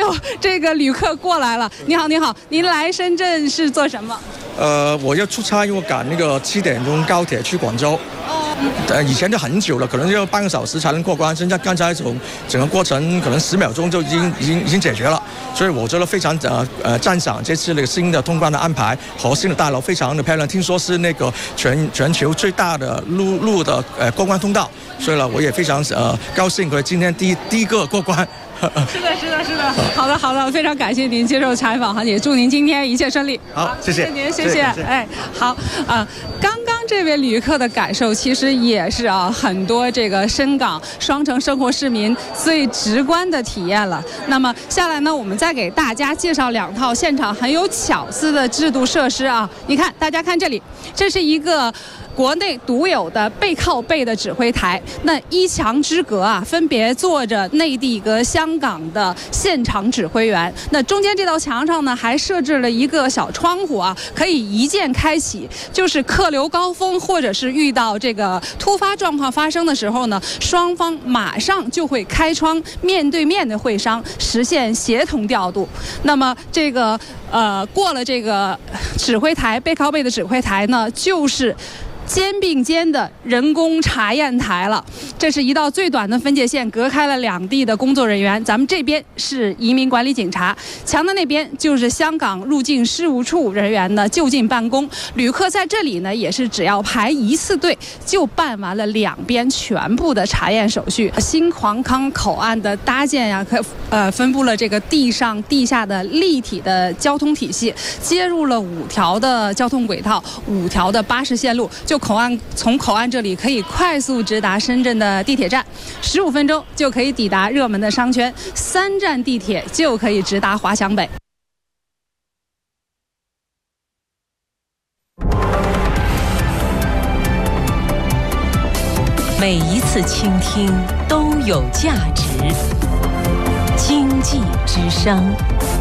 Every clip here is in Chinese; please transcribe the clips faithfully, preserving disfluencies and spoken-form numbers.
有这个旅客过来了。你好，你好，您来深圳是做什么？ 呃，我要出差，因为我赶那个七点钟高铁去广州。哦。呃，以前就很久了，可能要半个小时才能过关。现在刚才从整个过程可能十秒钟就已经已经已经解决了，所以我觉得非常呃呃赞赏这次那个新的通关的安排和新的大楼非常的漂亮，听说是那个全全球最大的陆路的呃过关通道，所以呢，我也非常呃高兴，可今天第一第一个过关。 是的，是的，是的。好的，好的，非常感谢您接受采访哈，也祝您今天一切顺利。 好，谢谢， 谢谢您，谢谢。哎，好啊，刚刚这位旅客的感受其实也是啊，很多这个深港双城生活市民最直观的体验了。那么下来呢，我们再给大家介绍两套现场很有巧思的制度设施啊。你看，大家看这里，这是一个国内独有的背靠背的指挥台，那一墙之隔啊，分别坐着内地和香港的现场指挥员。那中间这道墙上呢，还设置了一个小窗户啊，可以一键开启，就是客流高峰或者是遇到这个突发状况发生的时候呢，双方马上就会开窗，面对面的会商，实现协同调度。那么这个呃，过了这个指挥台背靠背的指挥台呢，就是肩并肩的人工查验台了。这是一道最短的分界线，隔开了两地的工作人员。咱们这边是移民管理警察，墙的那边就是香港入境事务处人员的就近办公。旅客在这里呢，也是只要排一次队，就办完了两边全部的查验手续。新皇岗口岸的搭建呀，可呃分布了这个地上地下的立体的交通体系，接入了五条的交通轨道，五条的巴士线路。就口岸从口岸这里可以快速直达深圳的地铁站，十五分钟就可以抵达热门的商圈，三站地铁就可以直达华强北。 每一次倾听都有价值。经济之声。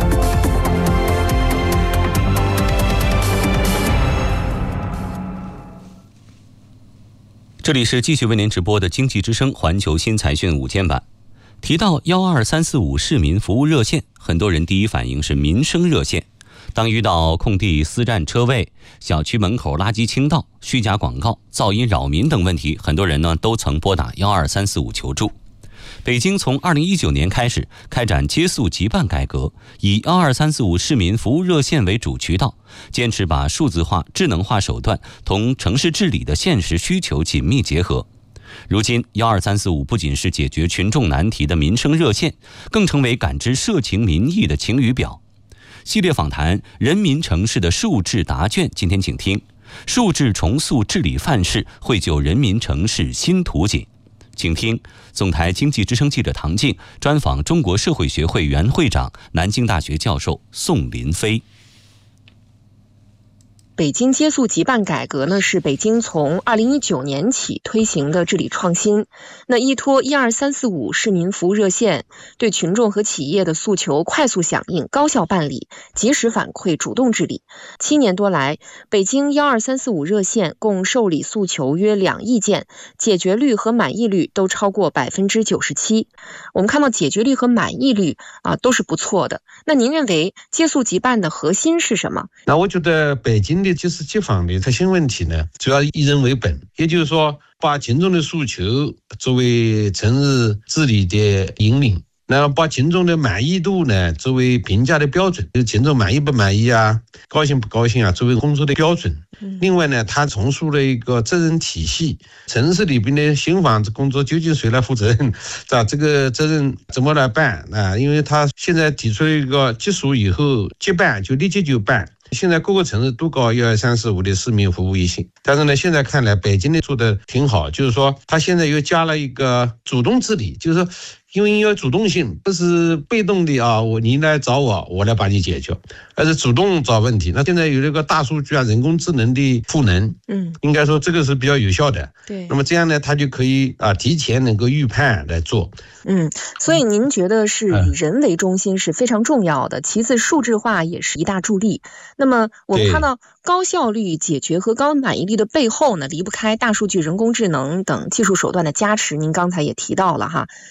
这里是继续为您直播的经济之声环球新财讯午间版。提到幺二三四五市民服务热线，很多人第一反应是民生热线。当遇到空地私占车位、小区门口垃圾倾倒、虚假广告、噪音扰民等问题，很多人呢都曾拨打幺二三四五求助。北京从二零一九年开始开展接诉急办改革，以幺二三四五市民服务热线为主渠道，坚持把数字化、智能化手段同城市治理的现实需求紧密结合。如今幺二三四五不仅是解决群众难题的民生热线，更成为感知社情民意的晴雨表。系列访谈人民城市的数智答卷，今天请听数智重塑治理范式，绘就人民城市新图景。请听总台经济之声记者唐静专访中国社会学会原会长、南京大学教授宋林飞。 北京接诉急办改革呢，是北京从二零一九年起推行的治理创新。那依托一二三四五市民服务热线，对群众和企业的诉求快速响应、高效办理、及时反馈、主动治理。七年多来，北京一二三四五热线共受理诉求约两亿件，解决率和满意率都超过百分之九十七。我们看到解决率和满意率啊都是不错的。那您认为接诉急办的核心是什么？ 那我觉得北京的接诉急访的核心问题呢，主要以人为本，也就是说把群众的诉求作为城市治理的引领，然后把群众的满意度呢作为评价的标准，就是群众满意不满意啊，高兴不高兴啊，作为工作的标准。另外呢，它重塑了一个责任体系，城市里边的新房子工作究竟谁来负责任，啊，这个责任怎么来办啊？因为它现在提出了一个接属以后即办，就立即就办。现在各个城市都搞一二三四五的市民服务一线，但是呢，现在看来北京的做的挺好，就是说它现在又加了一个主动治理，就是说因为要主动性，不是被动的啊，我你来找我，我来把你解决，而是主动找问题。那现在有这个大数据啊、人工智能的赋能，嗯，应该说这个是比较有效的。对，那么这样呢，它就可以啊提前能够预判来做。 嗯，所以您觉得是以人为中心是非常重要的，其次数字化也是一大助力。那么我们看到高效率解决和高满意率的背后呢，离不开大数据、人工智能等技术手段的加持。您刚才也提到了哈，那么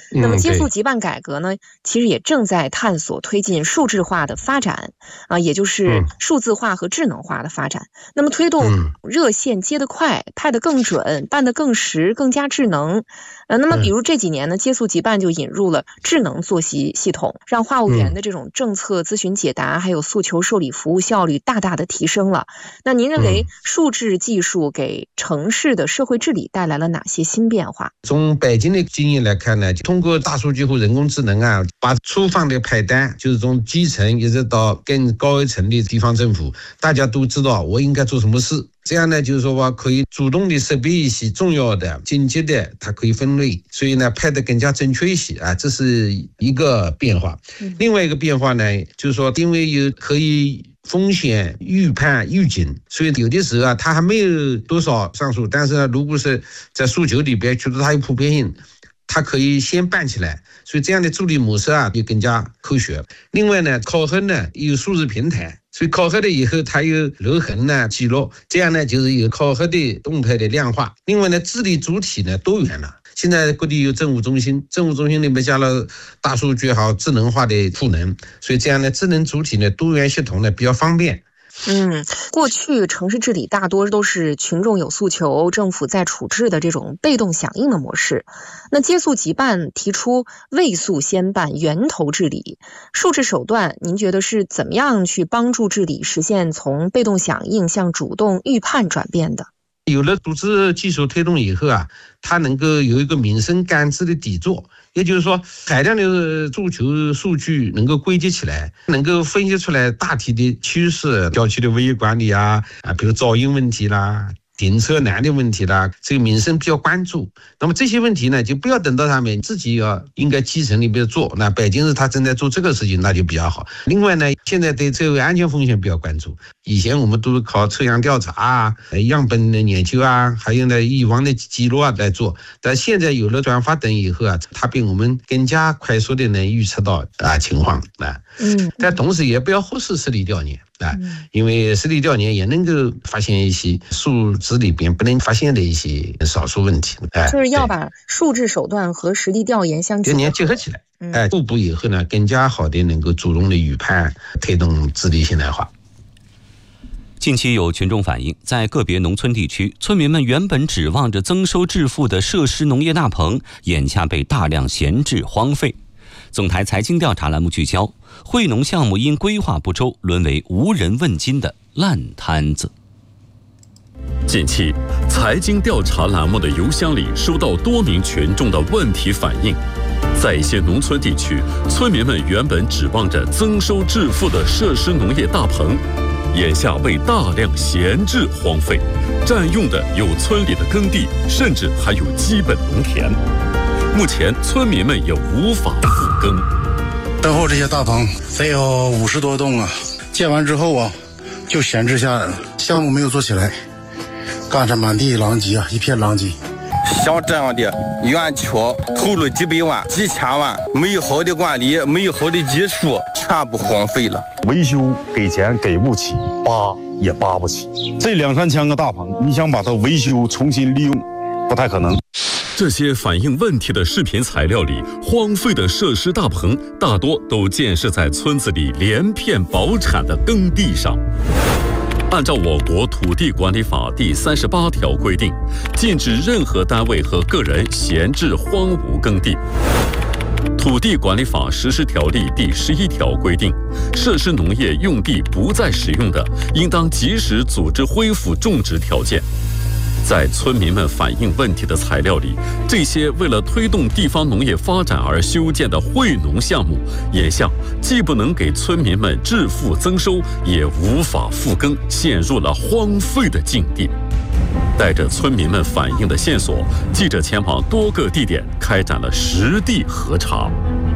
接宿即办改革呢，其实也正在探索推进数字化的发展啊，也就是数字化和智能化的发展。嗯、那么推动热线接得快、派得更准、办得更实、更加智能。呃，那么比如这几年呢，接宿即办就引入了智能作息系统，让话务员的这种政策咨询解答，还有诉求受理服务效率大大的提升了。那您认为数字技术给城市的社会治理带来了哪些新变化？ 从北京的经验来看呢，通过大数据和人工智能啊，把厨房的派单，就是从基层一直到更高一层的地方政府，大家都知道我应该做什么事。这样呢，就是说我可以主动的识别一些重要的、紧急的，它可以分类，所以呢，派得更加准确一些啊，这是一个变化。另外一个变化呢，就是说，因为有可以风险预判预警，所以有的时候啊，它还没有多少上诉，但是呢，如果是在诉求里边觉得它有普遍性，它可以先办起来，所以这样的处理模式啊，就更加科学。另外呢，考核呢有数字平台。所以考核了以后，它有留痕呢、记录，这样呢就是有考核的动态的量化。另外呢，治理主体呢多元了。现在各地有政务中心，政务中心里面加了大数据好智能化的赋能，所以这样呢，智能主体呢多元系统呢比较方便。 嗯，过去城市治理大多都是群众有诉求，政府在处置的这种被动响应的模式。那接宿即办提出未诉先办源头治理，数字手段您觉得是怎么样去帮助治理实现从被动响应向主动预判转变的？ 有了数字技术推动以后啊，它能够有一个民生感知的底座，也就是说海量的诉求数据能够归结起来，能够分析出来大体的趋势，郊区的物业管理啊，啊，比如噪音问题啦，停车难的问题啦，这个民生比较关注。那么这些问题呢，就不要等到他们自己要应该基层里边做。那北京市他正在做这个事情，那就比较好。另外呢，现在对社会安全风险比较关注。以前我们都是靠抽样调查啊、样本的研究啊，还有呢以往的记录啊来做。但现在有了转发等以后啊，它比我们更加快速的能预测到啊情况啊。嗯。但同时也不要忽视实地调研。啊，因为实地调研也能够发现一些数字里边不能发现的一些少数问题， 哎，就是要把数字手段和实地调研相结合结合起来，哎，互补以后呢，更加好的能够主动的预判，推动治理现代化。 近期有群众反映，在个别农村地区，村民们原本指望着增收致富的设施农业大棚，眼下被大量闲置荒废。总台财经调查栏目聚焦，惠农项目因规划不周，沦为无人问津的烂摊子。 近期，财经调查栏目的邮箱里收到多名群众的问题反映，在一些农村地区，村民们原本指望着增收致富的设施农业大棚，眼下被大量闲置荒废，占用的有村里的耕地，甚至还有基本农田。目前村民们也无法复耕。 身后这些大棚得有五十多栋啊，建完之后啊，就闲置下来了，项目没有做起来，干着满地狼藉啊，一片狼藉。 像这样的园区投入几百万、几千万，没有好的管理，没有好的技术，全部荒废了。 维修给钱给不起，扒也扒不起。这两三千个大棚，你想把它维修重新利用，不太可能。 这些反映问题的视频材料里，荒废的设施大棚大多都建设在村子里连片保产的耕地上。按照我国土地管理法第三十八条规定，禁止任何单位和个人闲置荒芜耕地。土地管理法实施条例第十一条规定，设施农业用地不再使用的，应当及时组织恢复种植条件。在村民们反映问题的材料里，这些为了推动地方农业发展而修建的惠农项目，眼下既不能给村民们致富增收，也无法复耕，陷入了荒废的境地。带着村民们反映的线索，记者前往多个地点开展了实地核查。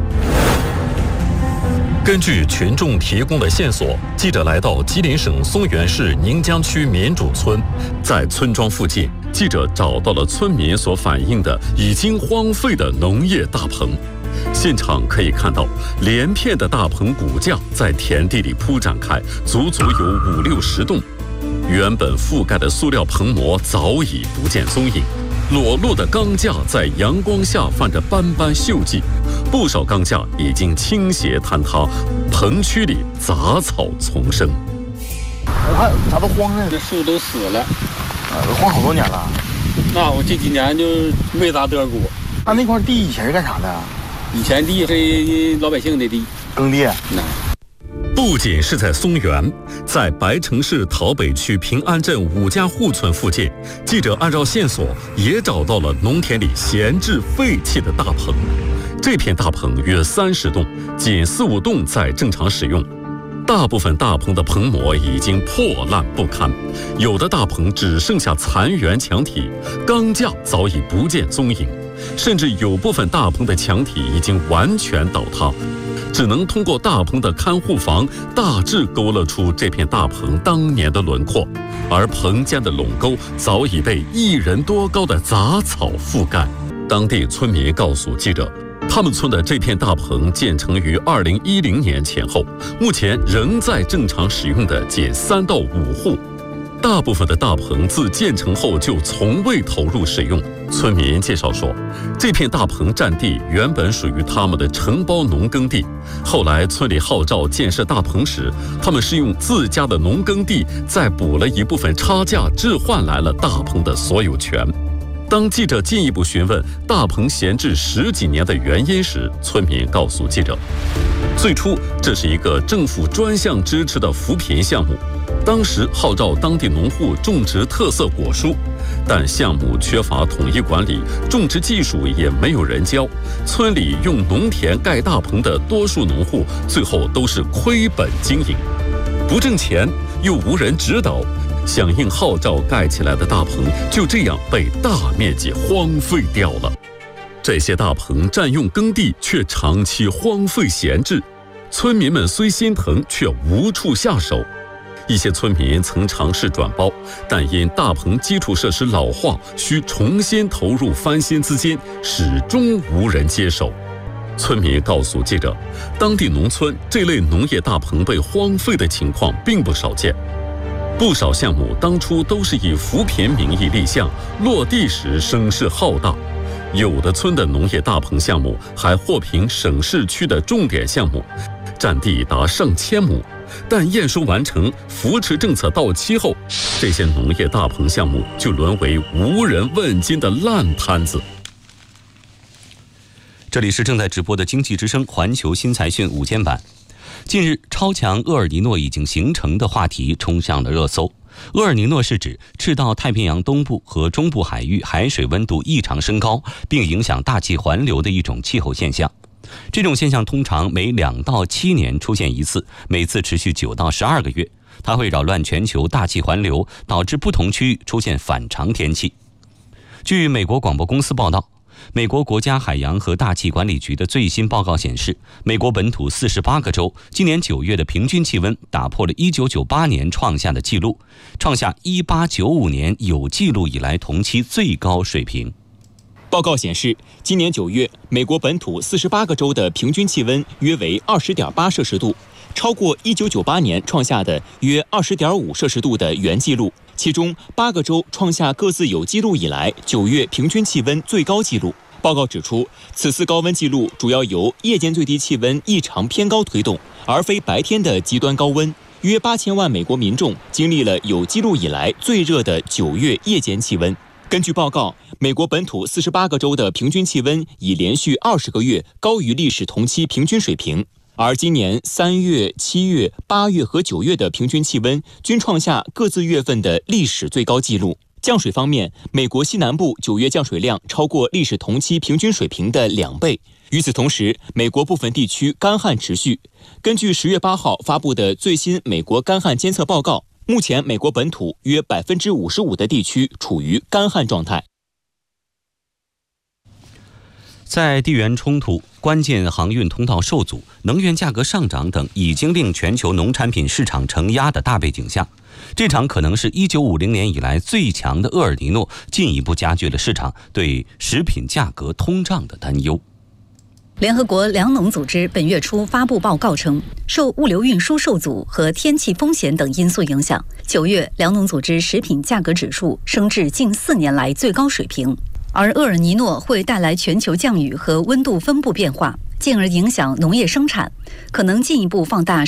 根据群众提供的线索，记者来到吉林省松原市宁江区民主村，在村庄附近，记者找到了村民所反映的已经荒废的农业大棚。现场可以看到，连片的大棚骨架在田地里铺展开，足足有五六十栋。原本覆盖的塑料棚膜早已不见踪影， 裸露的钢架在阳光下泛着斑斑锈迹，不少钢架已经倾斜坍塌，棚区里杂草丛生。 我看咋都荒了，这树都死了， 啊，都荒好多年了。 那我这几年就没咋得过。 那那块地以前是干啥的？ 以前地是老百姓的地， 耕地。 那。 不仅是在松原，在白城市桃北区平安镇五家户村附近，记者按照线索也找到了农田里闲置废弃的大棚。这片大棚约三十栋，仅四五栋在正常使用。大部分大棚的棚膜已经破烂不堪，有的大棚只剩下残垣墙体，钢架早已不见踪影，甚至有部分大棚的墙体已经完全倒塌。只能通过大棚的看护房大致勾勒出这片大棚当年的轮廓，而棚间的垄沟早已被一人多高的杂草覆盖。当地村民告诉记者，他们村的这片大棚建成于二零一零年前后，目前仍在正常使用的仅三到五户。大部分的大棚自建成后就从未投入使用。村民介绍说，这片大棚占地原本属于他们的承包农耕地，后来村里号召建设大棚时，他们是用自家的农耕地再补了一部分差价，置换来了大棚的所有权。当记者进一步询问大棚闲置十几年的原因时，村民告诉记者，最初这是一个政府专项支持的扶贫项目，当时号召当地农户种植特色果蔬，但项目缺乏统一管理，种植技术也没有人教，村里用农田盖大棚的多数农户最后都是亏本经营，不挣钱又无人指导，响应号召盖起来的大棚就这样被大面积荒废掉了。这些大棚占用耕地，却长期荒废闲置，村民们虽心疼，却无处下手。一些村民曾尝试转包，但因大棚基础设施老化，需重新投入翻新资金，始终无人接手。村民告诉记者，当地农村这类农业大棚被荒废的情况并不少见。不少项目当初都是以扶贫名义立项，落地时声势浩大。有的村的农业大棚项目还获评省市区的重点项目，占地达上千亩。但验收完成，扶持政策到期后，这些农业大棚项目就沦为无人问津的烂摊子。 这里是正在直播的经济之声环球新财讯午间版。近日，超强厄尔尼诺已经形成的话题冲上了热搜。厄尔尼诺是指赤道太平洋东部和中部海域海水温度异常升高，并影响大气环流的一种气候现象。这种现象通常每两到七年出现一次，每次持续九到十二个月。它会扰乱全球大气环流，导致不同区域出现反常天气。据美国广播公司报道，美国国家海洋和大气管理局的最新报告显示，美国本土四十八个州今年九月的平均气温打破了一九九八年创下的纪录，创下一八九五年有记录以来同期最高水平。 报告显示，今年九月，美国本土四十八个州的平均气温约为二十点八摄氏度，超过一九九八年创下的约二十点五摄氏度的原纪录。其中八个州创下各自有记录以来九月平均气温最高纪录。报告指出，此次高温记录主要由夜间最低气温异常偏高推动，而非白天的极端高温。约八千万美国民众经历了有记录以来最热的九月夜间气温。根据报告，美国本土四十八个州的平均气温已连续二十个月高于历史同期平均水平，而今年三月、七月、八月和九月的平均气温均创下各自月份的历史最高纪录。降水方面，美国西南部九月降水量超过历史同期平均水平的两倍。与此同时，美国部分地区干旱持续。根据十月八号发布的最新美国干旱监测报告，目前美国本土约百分之五十五的地区处于干旱状态。 在地缘冲突、关键航运通道受阻、能源价格上涨等已经令全球农产品市场承压的大背景下，这场可能是一九五零年以来最强的厄尔尼诺进一步加剧了市场对食品价格通胀的担忧。 联合国粮农组织本月初发布报告称，受物流运输受阻和天气风险等因素影响，九月粮农组织食品价格指数升至近四年来最高水平。 而厄尔尼诺会带来全球降雨和温度分布变化，进而影响农业生产，可能进一步放大